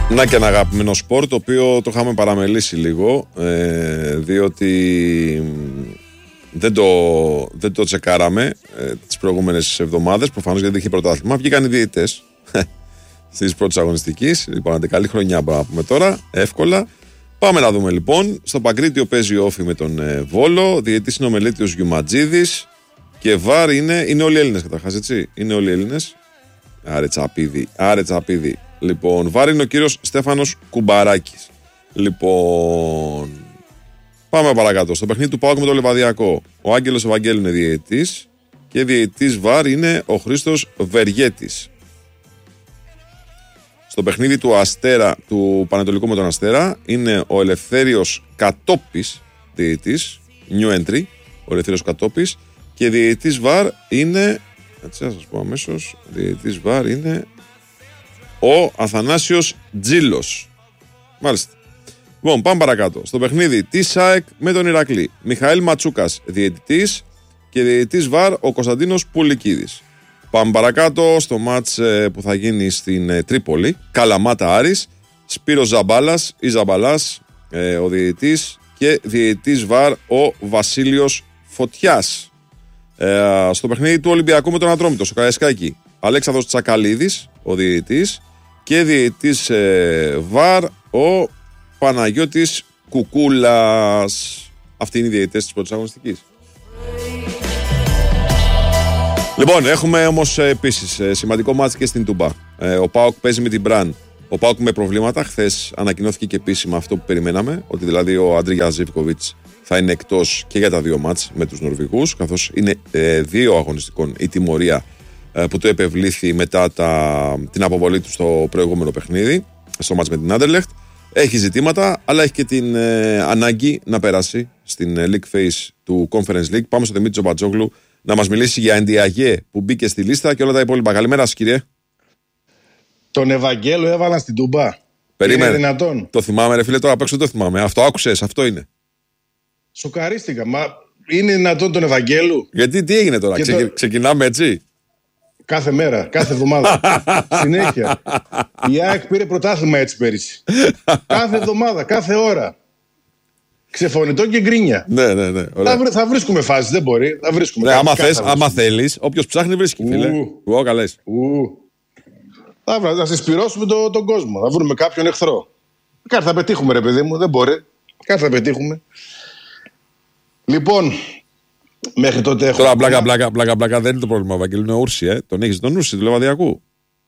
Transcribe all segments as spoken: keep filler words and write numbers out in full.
Να και ένα αγαπημένο σπορ, το οποίο το είχαμε παραμελήσει λίγο, ε, διότι δεν το, δεν το τσεκάραμε ε, τις προηγούμενες εβδομάδες, προφανώς γιατί είχε πρωτάθλημα. Βγήκαν οι διαιτητές στις πρώτες αγωνιστικής. Λοιπόν, καλή χρονιά μπορούμε να πούμε τώρα, εύκολα. Πάμε να δούμε λοιπόν. Στο Παγκρίτιο παίζει ο Όφη με τον ε, Βόλο. Διαιτητής είναι ο Μελίτιος Γιουματζίδης. Και βάρ είναι, είναι όλοι Έλληνες καταρχάς, έτσι. Είναι όλοι Έλληνες. Άρε τσαπίδι, άρε τσαπίδι. Λοιπόν, βάρ είναι ο κύριος Στέφανος Κουμπαράκης. Λοιπόν, πάμε παρακάτω. Στο παιχνίδι του ΠΑΟΚ με το Λεβαδιακό, ο Άγγελος Ευαγγέλου είναι διαιτητής και διαιτητής βάρ είναι ο Χρήστος Βεργέτης. Στο παιχνίδι του Αστέρα, του Πανετολικού με τον Αστέρα, είναι ο Ελευθέριος Κατόπης διαιτητής, new entry, ο Ελευθέριος Κατόπης, και διαιτητής βάρ είναι, έτσι θα σας πω αμέσως, διαιτητής βάρ είναι ο Αθανάσιος Τζίλος. Μάλιστα. Λοιπόν, πάμε παρακάτω. Στο παιχνίδι της ΑΕΚ με τον Ηρακλή, Μιχαήλ Ματσούκας διαιτητής και διαιτητής βάρ ο Κωνσταντίνος Πουλικίδης. Πάμε παρακάτω στο μάτς ε, που θα γίνει στην ε, Τρίπολη, Καλαμάτα Άρης, Σπύρος Ζαμπάλας ή Ζαμπαλάς ε, ο διαιτητής και διαιτητής βάρ ο Βασίλειος Φωτιάς. Ε, στο παιχνίδι του Ολυμπιακού με τον Ατρόμητο, στο Καραϊσκάκι, Αλέξανδρος Τσακαλίδης ο διαιτητής και διαιτητής ε, βάρ ο Παναγιώτης Κουκούλας. Αυτοί είναι οι διαιτητές της πρώτης αγωνιστικής. Λοιπόν, έχουμε όμως επίσης σημαντικό μάτς και στην Τούμπα. Ε, ο ΠΑΟΚ παίζει με την Μπραν. Ο ΠΑΟΚ με προβλήματα. Χθες ανακοινώθηκε και επίσημα αυτό που περιμέναμε, ότι δηλαδή ο Αντρίγιας Ζίβκοβιτς θα είναι εκτός και για τα δύο μάτς με τους Νορβηγούς, καθώς είναι ε, δύο αγωνιστικών η τιμωρία ε, που του επευλήθη μετά τα, την αποβολή του στο προηγούμενο παιχνίδι, στο μάτς με την Άντερλεχτ. Έχει ζητήματα, αλλά έχει και την ε, ανάγκη να περάσει στην ε, League Phase του Conference League. Πάμε στο Δημήτρη Τζομπατζόγλου να μας μιλήσει για Εντιαγέ που μπήκε στη λίστα και όλα τα υπόλοιπα. Καλημέρα σας, κύριε. Τον Ευαγγέλο έβαλαν στην Τούμπα. Περίμενε. Είναι δυνατόν? Το θυμάμαι, ρε φίλε, τώρα απ' έξω το θυμάμαι. Αυτό άκουσες, αυτό είναι. Σοκαρίστηκα. Μα είναι δυνατόν τον Ευαγγέλου? Γιατί τι έγινε τώρα, Ξεκι... το... ξεκινάμε έτσι. Κάθε μέρα, κάθε εβδομάδα. Συνέχεια. Η ΑΕΚ πήρε πρωτάθλημα έτσι πέρυσι. Κάθε εβδομάδα, κάθε ώρα. Ξεφωνητό και γκρίνια. Ναι, ναι, ναι. Θα, βρ, θα βρίσκουμε φάσεις, δεν μπορεί. Θα βρίσκουμε. Ναι, άμα θες, άμα θέλεις, όποιος ψάχνει βρίσκει, φίλε. Ου, καλές. Θα, θα συσπυρώσουμε το, τον κόσμο. Θα βρούμε κάποιον εχθρό. Κάτι θα πετύχουμε, ρε παιδί μου, δεν μπορεί. Κάτι θα πετύχουμε. Λοιπόν, μέχρι τότε έχουμε. Τώρα πλάκα, πλάκα, πλάκα, πλάκα δεν είναι το πρόβλημα, Βαγγέλη. Είναι ο Ούρση, ε. Τον έχεις τον Ούρση του Λεβαδιακού.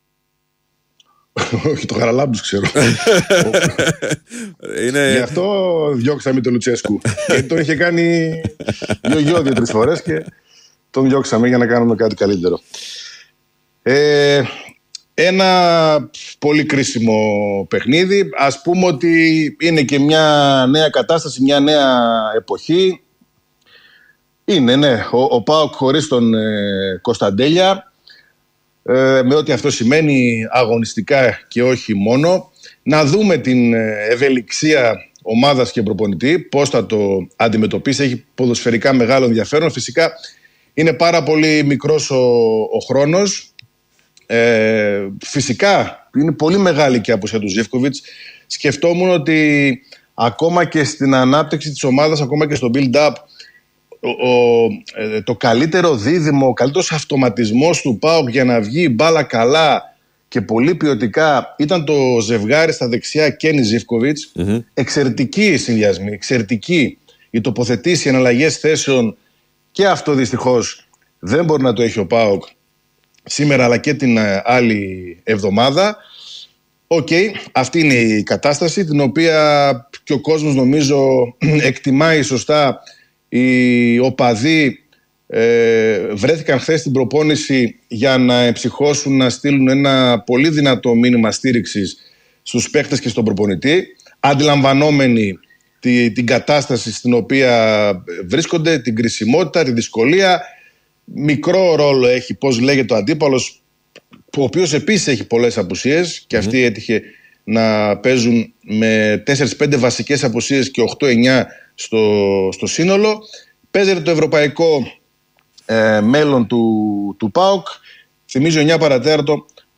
Όχι, το Χαραλάμπους ξέρω. Είναι... Γι' αυτό διώξαμε τον Λουτσέσκου. Γιατί τον είχε κάνει γιο-γιο δύο-τρεις φορές και τον διώξαμε για να κάνουμε κάτι καλύτερο. Ε, ένα πολύ κρίσιμο παιχνίδι. Ας πούμε ότι είναι και μια νέα κατάσταση, μια νέα εποχή. Είναι, ναι, ο, ο ΠΑΟΚ χωρίς τον ε, Κωνσταντέλια. Ε, με ό,τι αυτό σημαίνει αγωνιστικά και όχι μόνο. Να δούμε την ευελιξία ομάδας και προπονητή, πώς θα το αντιμετωπίσει. Έχει ποδοσφαιρικά μεγάλο ενδιαφέρον. Φυσικά είναι πάρα πολύ μικρός ο, ο χρόνος. Ε, φυσικά είναι πολύ μεγάλη και η απουσία του Ζίβκοβιτς. Σκεφτόμουν ότι ακόμα και στην ανάπτυξη της ομάδας, ακόμα και στο build-up, Ο, ο, ε, το καλύτερο δίδυμο, ο καλύτερος αυτοματισμός του ΠΑΟΚ για να βγει η μπάλα καλά και πολύ ποιοτικά ήταν το ζευγάρι στα δεξιά Κένι Ζίβκοβιτς. Mm-hmm. Εξαιρετική η συνδυασμή, εξαιρετική η τοποθετήση, εναλλαγές θέσεων, και αυτό δυστυχώς δεν μπορεί να το έχει ο ΠΑΟΚ σήμερα αλλά και την άλλη εβδομάδα. Οκ, okay, αυτή είναι η κατάσταση την οποία και ο κόσμος νομίζω εκτιμάει σωστά. Οι οπαδοί ε, βρέθηκαν χθες στην προπόνηση για να εμψυχώσουν, να στείλουν ένα πολύ δυνατό μήνυμα στήριξης στους παίκτες και στον προπονητή, αντιλαμβανόμενοι τη, την κατάσταση στην οποία βρίσκονται, την κρισιμότητα, τη δυσκολία. Μικρό ρόλο έχει πώς λέγεται ο αντίπαλος, ο οποίος επίσης έχει πολλές απουσίες και αυτοί mm-hmm. έτυχε να παίζουν με τέσσερις πέντε βασικές απουσίες και οκτώ εννιά στο, στο σύνολο. Παίζεται το ευρωπαϊκό ε, μέλλον του, του ΠΑΟΚ. Θυμίζω εννιά παρατέταρτο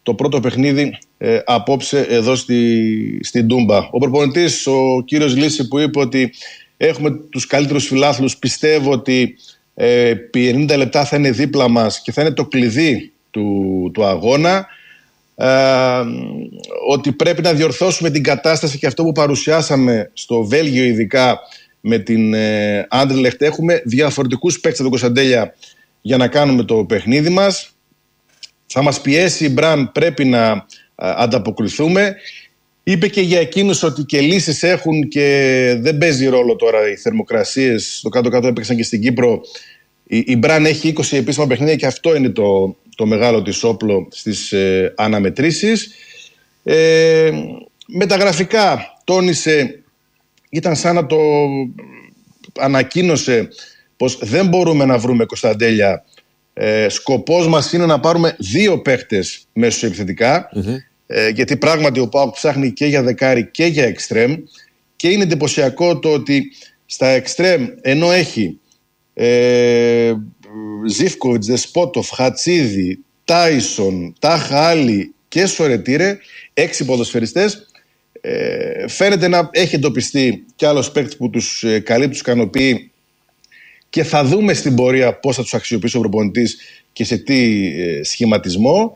το πρώτο παιχνίδι ε, απόψε εδώ στη, στην Τούμπα. Ο προπονητής, ο κύριος Λύση, που είπε ότι έχουμε τους καλύτερους φιλάθλους, πιστεύω ότι ε, επί ενενήντα λεπτά θα είναι δίπλα μας και θα είναι το κλειδί του, του αγώνα. Ε, ότι πρέπει να διορθώσουμε την κατάσταση και αυτό που παρουσιάσαμε στο Βέλγιο, ειδικά με την ε, Άντερλεχτ. Έχουμε διαφορετικούς παίκτες από τον Κωνσταντέλια για να κάνουμε το παιχνίδι μας. Θα μας πιέσει η Μπραν, πρέπει να α, ανταποκριθούμε. Είπε και για εκείνους ότι και λύσεις έχουν και δεν παίζει ρόλο τώρα οι θερμοκρασίες. Στο κάτω-κάτω έπαιξαν και στην Κύπρο. Η, η Μπραν έχει είκοσι επίσημα παιχνίδια και αυτό είναι το, το μεγάλο της όπλο στις ε, αναμετρήσεις. Ε, με τα γραφικά τόνισε, ήταν σαν να το ανακοίνωσε πως δεν μπορούμε να βρούμε Κωνσταντέλια. Ε, σκοπός μας είναι να πάρουμε δύο παίχτες μέσω επιθετικά, mm-hmm. ε, γιατί πράγματι ο ΠΑΟΚ ψάχνει και για δεκάρι και για εξτρέμ, και είναι εντυπωσιακό το ότι στα εξτρέμ, ενώ έχει ε, Ζίβκοβιτς, Δεσπότοφ, Χατσίδη, Τάισον, Τάχα Άλλη και Σορετήρε, έξι ποδοσφαιριστές, ε, φαίνεται να έχει εντοπιστεί κι άλλος παίκτης που τους ε, καλύπτει, τους ικανοποιεί, και θα δούμε στην πορεία πώς θα τους αξιοποιήσει ο προπονητής και σε τι ε, σχηματισμό.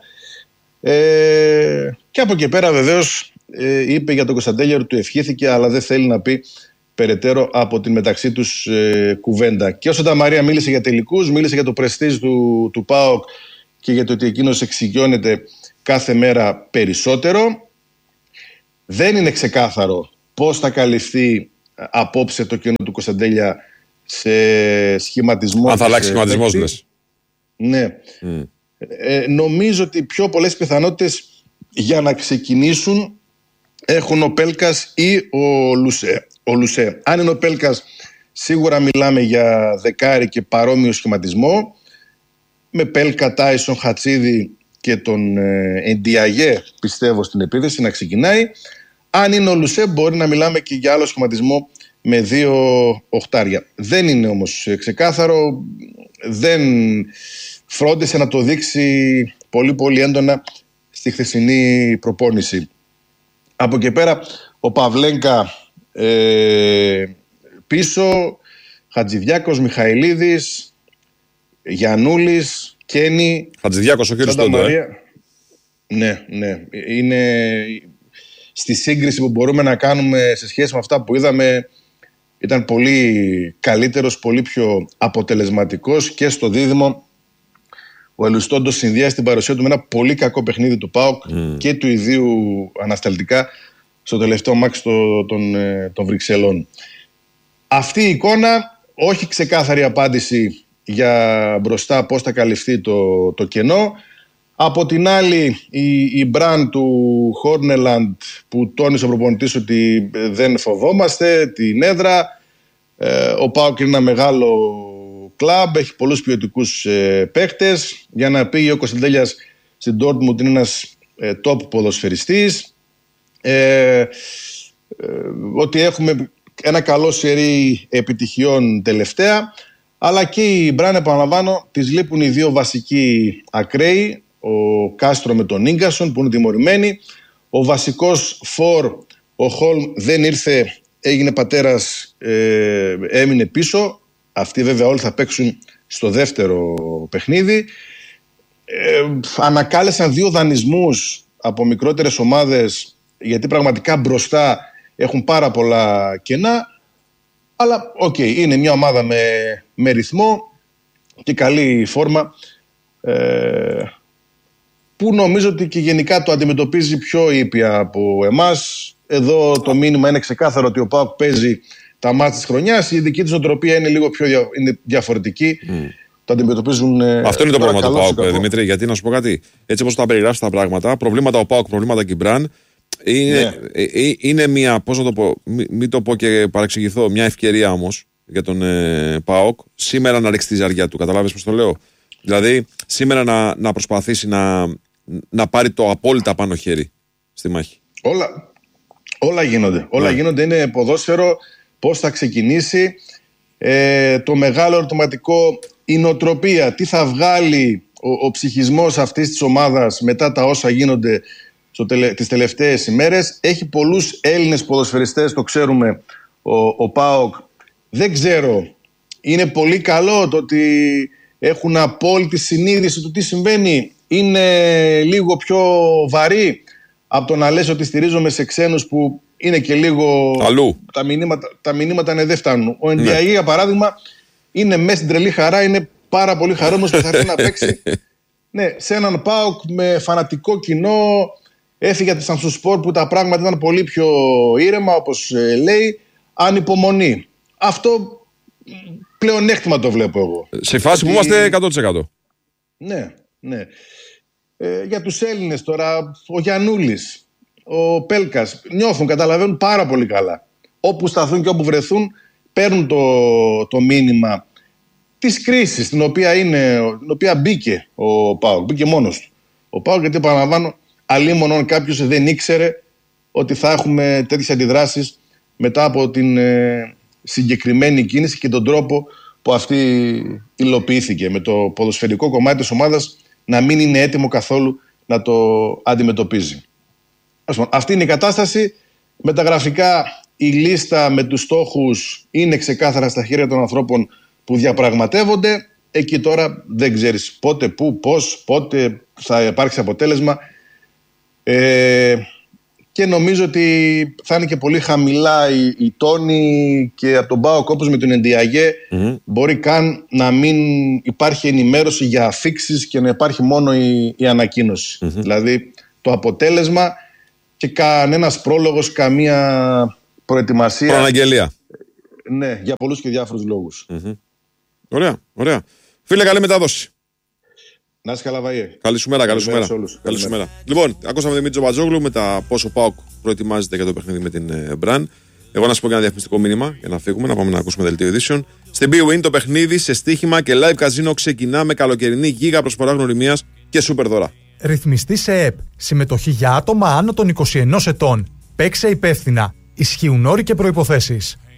Ε, και από εκεί πέρα βεβαίως ε, είπε για τον Κωνσταντέλια ότι του ευχήθηκε, αλλά δεν θέλει να πει περαιτέρω από την μεταξύ τους ε, κουβέντα. Και όσο τα Μαρία μίλησε για τελικούς, μίλησε για το πρεστίζ του, του ΠΑΟΚ και για το ότι εκείνος εξοικειώνεται κάθε μέρα περισσότερο. Δεν είναι ξεκάθαρο πώς θα καλυφθεί απόψε το κενό του Κωνσταντέλια σε σχηματισμό. Αν θα αλλάξει σχηματισμός, λες. Ναι. Mm. Ε, νομίζω ότι πιο πολλές πιθανότητες για να ξεκινήσουν έχουν ο Πέλκας ή ο Λουσέ. ο Λουσέ. Αν είναι ο Πέλκας, σίγουρα μιλάμε για δεκάρι και παρόμοιο σχηματισμό, με Πέλκα, Τάισον, Χατσίδη και τον ε, Εντιαγέ, πιστεύω, στην επίθεση να ξεκινάει. Αν είναι ο Λουσέ, μπορεί να μιλάμε και για άλλο σχηματισμό με δύο οχτάρια. Δεν είναι όμως ξεκάθαρο, δεν φρόντισε να το δείξει πολύ πολύ έντονα στη χθεσινή προπόνηση. Από εκεί πέρα ο Παυλένκα ε, πίσω, Χατζηδιάκος, Μιχαηλίδης, Γιαννούλης, Κένι. Χατζηδιάκος ο κύριος Τόντο, ε. Ναι, ναι. Είναι στη σύγκριση που μπορούμε να κάνουμε σε σχέση με αυτά που είδαμε, ήταν πολύ καλύτερος, πολύ πιο αποτελεσματικός και στο δίδυμο. Ο Ελουστόντος συνδυάζει την παρουσία του με ένα πολύ κακό παιχνίδι του ΠΑΟΚ mm. και του ιδίου ανασταλτικά στο τελευταίο μάτς των, των, των Βρυξελών. Αυτή η εικόνα, όχι ξεκάθαρη απάντηση για μπροστά πώς θα καλυφθεί το, το κενό. Από την άλλη, η, η μπραν του Χόρνελαντ που τόνισε ο προπονητής ότι δεν φοβόμαστε την έδρα. Ε, ο ΠΑΟΚ είναι ένα μεγάλο κλαμπ, έχει πολλούς ποιοτικούς ε, παίχτες. Για να πήγε ο Κωνσταντέλιας στην Ντόρτμουντ είναι ένας ε, top ποδοσφαιριστής. Ε, ε, ότι έχουμε ένα καλό σερί επιτυχιών τελευταία. Αλλά και η μπραν, επαναλαμβάνω, της λείπουν οι δύο βασικοί ακραίοι, ο Κάστρο με τον Ίγκασον που είναι τιμωρημένοι. Ο βασικός φορ, ο Χολμ, δεν ήρθε, έγινε πατέρας, ε, έμεινε πίσω. Αυτοί βέβαια όλοι θα παίξουν στο δεύτερο παιχνίδι. Ε, ανακάλεσαν δύο δανεισμούς από μικρότερες ομάδες, γιατί πραγματικά μπροστά έχουν πάρα πολλά κενά. Αλλά οκ, okay, είναι μια ομάδα με, με ρυθμό και καλή φόρμα, ε, που νομίζω ότι και γενικά το αντιμετωπίζει πιο ήπια από εμάς. Εδώ το μήνυμα είναι ξεκάθαρο ότι ο ΠΑΟΚ παίζει τα μάτς της χρονιάς. Η δική της νοοτροπία είναι λίγο πιο δια, είναι διαφορετική. Mm. Το αντιμετωπίζουν. Αυτό είναι το πρόβλημα του ΠΑΟΚ, Δημήτρη. Γιατί να σου πω κάτι, έτσι όπως τα περιγράψεις τα πράγματα, προβλήματα ο ΠΑΟΚ, προβλήματα και η Μπραν, είναι, ναι. ε, είναι μια, πώς να το πω, μην, μην το πω και παρεξηγηθώ, μια ευκαιρία όμως για τον ε, ΠΑΟΚ σήμερα να ρίξει τη ζαριά του. Καταλάβεις πώς το λέω? Δηλαδή, σήμερα να, να προσπαθήσει να, να πάρει το απόλυτα πάνω χέρι στη μάχη. Όλα, όλα γίνονται. Όλα ναι. γίνονται. Είναι ποδόσφαιρο. Πώς θα ξεκινήσει. Ε, το μεγάλο ερωτηματικό, η νοοτροπία. Τι θα βγάλει ο, ο ψυχισμός αυτής της ομάδας μετά τα όσα γίνονται στο τελε, τις τελευταίες ημέρες. Έχει πολλούς Έλληνες ποδοσφαιριστές, το ξέρουμε, ο, ο ΠΑΟΚ. Δεν ξέρω, είναι πολύ καλό το ότι έχουν απόλυτη συνείδηση του τι συμβαίνει. Είναι λίγο πιο βαρύ από το να λες ότι στηρίζομαι σε ξένους που είναι και λίγο... Αλλού. Τα μηνύματα, τα μηνύματα ναι, δεν φτάνουν. Ο Ενδιαγή, ναι. για παράδειγμα, είναι μέσα στην τρελή χαρά, είναι πάρα πολύ χαρούμενος που θα έρθει να παίξει ναι, σε έναν ΠΑΟΚ με φανατικό κοινό. Έφυγε από τη Σαμσουσπόρ που τα πράγματα ήταν πολύ πιο ήρεμα, όπως ε, λέει, ανυπομονή. Αυτό πλεονέκτημα το βλέπω εγώ. Σε φάση που είμαστε εκατό τοις εκατό. Ναι, ναι. Ε, για τους Έλληνες τώρα, ο Γιαννούλης, ο Πέλκας, νιώθουν, καταλαβαίνουν πάρα πολύ καλά. Όπου σταθούν και όπου βρεθούν, παίρνουν το, το μήνυμα της κρίσης στην οποία, είναι, την οποία μπήκε ο ΠΑΟΚ. Μπήκε μόνος του. Ο ΠΑΟΚ, γιατί επαναλαμβάνω, αλίμονον κάποιος δεν ήξερε ότι θα έχουμε τέτοιες αντιδράσεις μετά από την ε, συγκεκριμένη κίνηση και τον τρόπο που αυτή υλοποιήθηκε, με το ποδοσφαιρικό κομμάτι της ομάδας να μην είναι έτοιμο καθόλου να το αντιμετωπίζει. Αυτή είναι η κατάσταση. Με τα γραφικά, η λίστα με τους στόχους είναι ξεκάθαρα στα χέρια των ανθρώπων που διαπραγματεύονται. Εκεί τώρα δεν ξέρεις πότε, πού, πώς, πότε θα υπάρξει αποτέλεσμα. Ε, και νομίζω ότι θα είναι και πολύ χαμηλά η, η τόνη και από τον ΠΑΟΚ, όπως με τον Ενδιαγέ, mm-hmm. μπορεί καν να μην υπάρχει ενημέρωση για αφίξεις και να υπάρχει μόνο η, η ανακοίνωση. Mm-hmm. Δηλαδή το αποτέλεσμα και κανένας πρόλογος, καμία προετοιμασία. Προαναγγελία. Ναι, για πολλούς και διάφορους λόγους. Mm-hmm. Ωραία, ωραία. Φίλε, καλή μετάδοση. Να είσαι καλά, Βαΐε. Καλή σου μέρα, καλή σου μέρα. Καλή σου μέρα. Λοιπόν, ακούσαμε τον Δημήτρη Τζομπατζόγλου με τα πόσο ΠΑΟΚ προετοιμάζεται για το παιχνίδι με την ε, Μπραν. Εγώ να σου πω και ένα διαφημιστικό μήνυμα για να φύγουμε, να πάμε να ακούσουμε δελτίο ειδήσεων. Στην BWIN το παιχνίδι σε στοίχημα και live καζίνο ξεκινά με καλοκαιρινή γίγα προσφορά γνωριμίας και σούπερ δώρα. Ρυθμιστή σε ΕΠ. Συμμετοχή για άτομα άνω των είκοσι ενός ετών. Παίξε υπεύθυνα. Ισχύουν όροι και προϋποθέσεις.